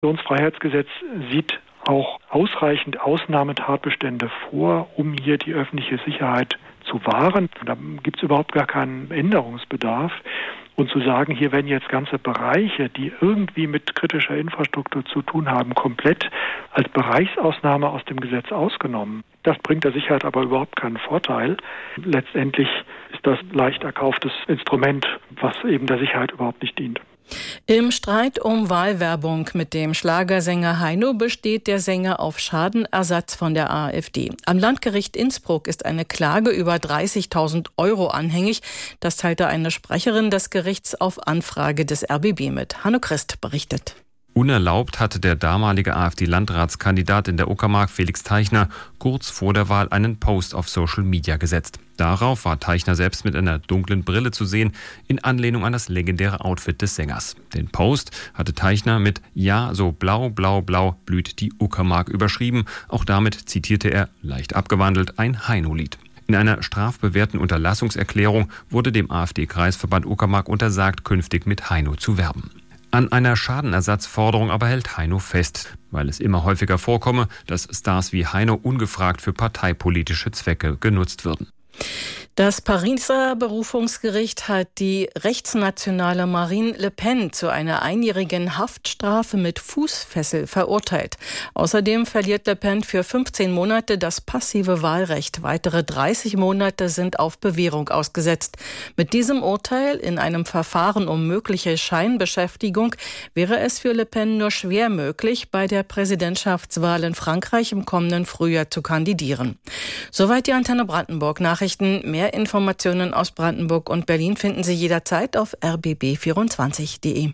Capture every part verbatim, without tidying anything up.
Religionsfreiheitsgesetz sieht auch ausreichend Ausnahmetatbestände vor, um hier die öffentliche Sicherheit zu wahren. Da gibt es überhaupt gar keinen Änderungsbedarf. Und zu sagen, hier werden jetzt ganze Bereiche, die irgendwie mit kritischer Infrastruktur zu tun haben, komplett als Bereichsausnahme aus dem Gesetz ausgenommen, das bringt der Sicherheit aber überhaupt keinen Vorteil. Letztendlich ist das leicht erkauftes Instrument, was eben der Sicherheit überhaupt nicht dient. Im Streit um Wahlwerbung mit dem Schlagersänger Heino besteht der Sänger auf Schadenersatz von der AfD. Am Landgericht Innsbruck ist eine Klage über dreißigtausend Euro anhängig. Das teilte eine Sprecherin des Gerichts auf Anfrage des R B B mit. Hanno Christ berichtet. Unerlaubt hatte der damalige AfD-Landratskandidat in der Uckermark Felix Teichner kurz vor der Wahl einen Post auf Social Media gesetzt. Darauf war Teichner selbst mit einer dunklen Brille zu sehen, in Anlehnung an das legendäre Outfit des Sängers. Den Post hatte Teichner mit »Ja, so blau, blau, blau blüht die Uckermark« überschrieben. Auch damit zitierte er, leicht abgewandelt, ein Heino-Lied. In einer strafbewährten Unterlassungserklärung wurde dem AfD-Kreisverband Uckermark untersagt, künftig mit Heino zu werben. An einer Schadenersatzforderung aber hält Heino fest, weil es immer häufiger vorkomme, dass Stars wie Heino ungefragt für parteipolitische Zwecke genutzt würden. Das Pariser Berufungsgericht hat die rechtsnationale Marine Le Pen zu einer einjährigen Haftstrafe mit Fußfessel verurteilt. Außerdem verliert Le Pen für fünfzehn Monate das passive Wahlrecht. Weitere dreißig Monate sind auf Bewährung ausgesetzt. Mit diesem Urteil in einem Verfahren um mögliche Scheinbeschäftigung wäre es für Le Pen nur schwer möglich, bei der Präsidentschaftswahl in Frankreich im kommenden Frühjahr zu kandidieren. Soweit die Antenne Brandenburg Nachrichten. Mehr Informationen aus Brandenburg und Berlin finden Sie jederzeit auf r b b vierundzwanzig punkt d e.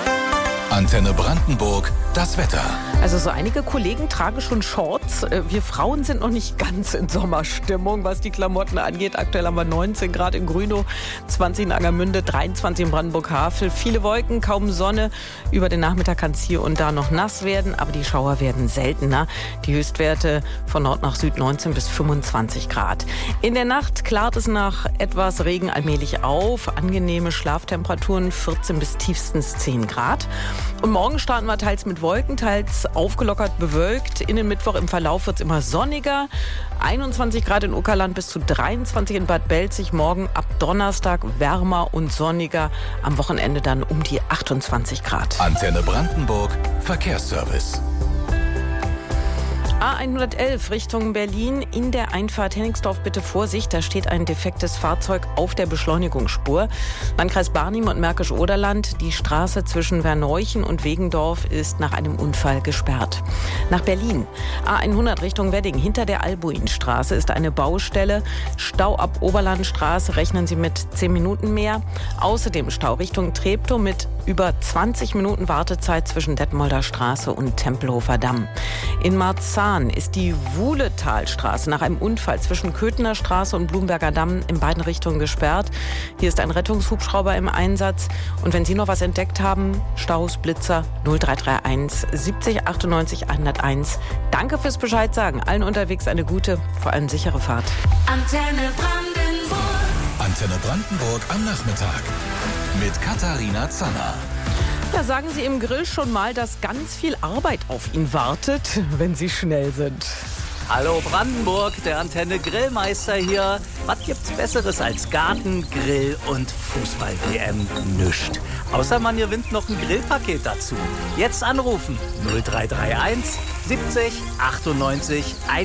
Antenne Brandenburg, das Wetter. Also so einige Kollegen tragen schon Shorts. Wir Frauen sind noch nicht ganz in Sommerstimmung, was die Klamotten angeht. Aktuell haben wir neunzehn Grad in Grünow, zwanzig in Angermünde, dreiundzwanzig in Brandenburg-Havel. Viele Wolken, kaum Sonne. Über den Nachmittag kann es hier und da noch nass werden, aber die Schauer werden seltener. Die Höchstwerte von Nord nach Süd neunzehn bis fünfundzwanzig Grad. In der Nacht klart es nach etwas Regen allmählich auf. Angenehme Schlaftemperaturen vierzehn bis tiefstens zehn Grad. Und morgen starten wir teils mit Wolken, teils aufgelockert bewölkt. In den Mittwoch im Verlauf wird es immer sonniger. einundzwanzig Grad in Uckerland bis zu dreiundzwanzig in Bad Belzig. Morgen ab Donnerstag wärmer und sonniger. Am Wochenende dann um die achtundzwanzig Grad. Antenne Brandenburg, Verkehrsservice. A hundertelf Richtung Berlin. In der Einfahrt Hennigsdorf bitte Vorsicht, da steht ein defektes Fahrzeug auf der Beschleunigungsspur. Landkreis Barnim und Märkisch-Oderland. Die Straße zwischen Verneuchen und Wegendorf ist nach einem Unfall gesperrt. Nach Berlin. A hundert Richtung Wedding. Hinter der Albuinstraße ist eine Baustelle. Stau ab Oberlandstraße rechnen Sie mit zehn Minuten mehr. Außerdem Stau Richtung Treptow mit über zwanzig Minuten Wartezeit zwischen Detmolder Straße und Tempelhofer Damm. In Marzahn ist die Wuhletalstraße nach einem Unfall zwischen Köthener Straße und Blumberger Damm in beiden Richtungen gesperrt. Hier ist ein Rettungshubschrauber im Einsatz. Und wenn Sie noch was entdeckt haben, Staus, Blitzer null drei drei eins siebzig achtundneunzig hunderteins. Danke fürs Bescheid sagen. Allen unterwegs eine gute, vor allem sichere Fahrt. Antenne Brandenburg. Antenne Brandenburg am Nachmittag mit Katharina Zanner. Ja, sagen Sie im Grill schon mal, dass ganz viel Arbeit auf ihn wartet, wenn Sie schnell sind. Hallo Brandenburg, der Antenne Grillmeister hier. Was gibt's Besseres als Garten, Grill und Fußball-W M? Nüscht. Außer man gewinnt noch ein Grillpaket dazu. Jetzt anrufen null drei drei eins siebzig achtundneunzig